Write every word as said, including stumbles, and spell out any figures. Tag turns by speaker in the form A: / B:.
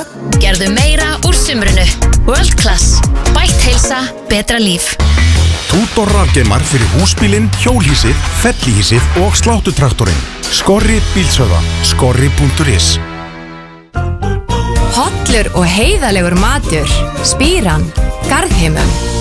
A: Gerðu meira úr sumrinu. World Class. Bætt heilsa, betra líf.
B: Tudor rafgeimar fyrir húsbílinn, hjólhýsið, fellihýsið og sláttutraktorinn. Skorri bílsöða. Skorri punktur is.
C: Hollur og heiðalegur matur. Spíran. Garðheimum.